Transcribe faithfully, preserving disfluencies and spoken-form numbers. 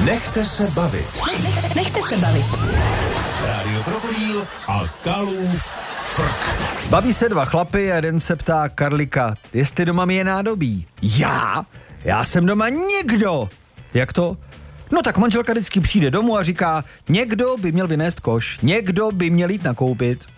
Nechte se bavit. Nechte se bavit. Rádio Krokodýl a Kalův frk. Baví se dva chlapy a jeden se ptá Karlika, jestli doma mi je nádobí. Já? Já jsem doma někdo. Jak to? No tak manželka vždycky přijde domů a říká, někdo by měl vynést koš, někdo by měl jít nakoupit.